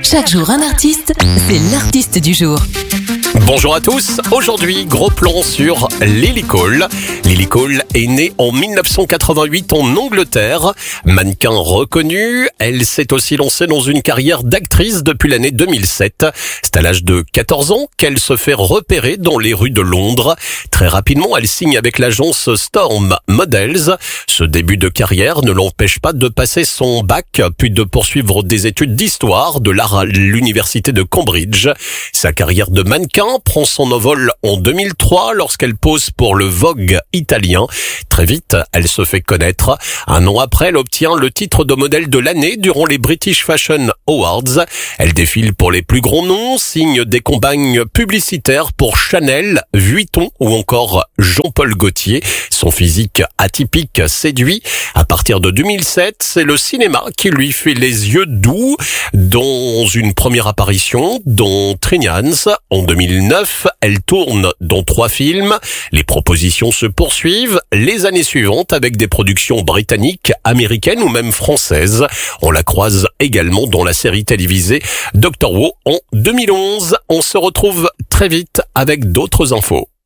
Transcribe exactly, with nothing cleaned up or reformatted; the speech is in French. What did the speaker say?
Chaque jour un artiste, c'est l'artiste du jour. Bonjour à tous, aujourd'hui gros plan sur Lily Cole. Lily Cole est née en mille neuf cent quatre-vingt-huit en Angleterre. Mannequin reconnue, elle s'est aussi lancée dans une carrière d'actrice depuis l'année deux mille sept. C'est à l'âge de quatorze ans qu'elle se fait repérer dans les rues de Londres. Très rapidement, elle signe avec l'agence Storm Models. Ce début de carrière ne l'empêche pas de passer son bac, puis de poursuivre des études d'histoire de l'art à l'université de Cambridge. Sa carrière de mannequin prend son envol en deux mille trois lorsqu'elle pose pour le Vogue italien. Très vite, elle se fait connaître. Un an après, elle obtient le titre de modèle de l'année durant les British Fashion Awards. Elle défile pour les plus grands noms, signe des campagnes publicitaires pour Chanel, Vuitton ou encore Jean-Paul Gaultier. Son physique atypique séduit. À partir de deux mille sept, c'est le cinéma qui lui fait les yeux doux, dans une première apparition dans Trinians en deux mille neuf, elle tourne dans trois films. Les propositions se poursuivent les années suivantes avec des productions britanniques, américaines ou même françaises. On la croise également dans la série télévisée Doctor Who en deux mille onze. On se retrouve très vite avec d'autres infos.